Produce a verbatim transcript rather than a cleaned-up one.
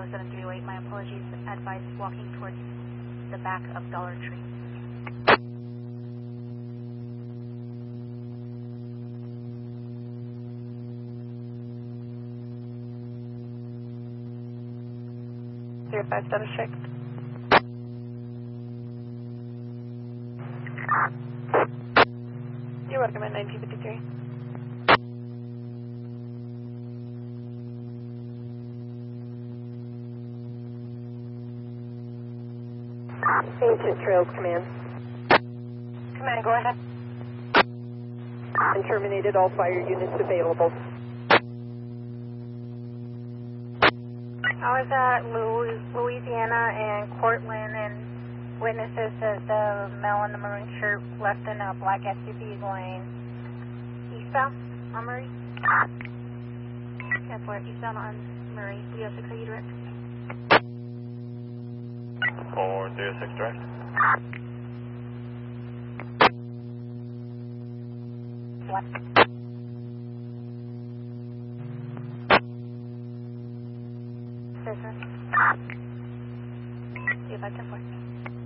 seven three eight, my apologies, advice walking towards the back of Dollar Tree. zero five status check. You're welcome at nineteen fifty-three. Ancient Trails Command. Command, go ahead. And terminated all fire units available. I was at Louisiana and Cortland, and witnesses says the male in the maroon shirt left in a black S U V going eastbound on Murray. That's where eastbound on Murray. three oh six, are you direct? four three oh six direct. What? Business. See if I can work.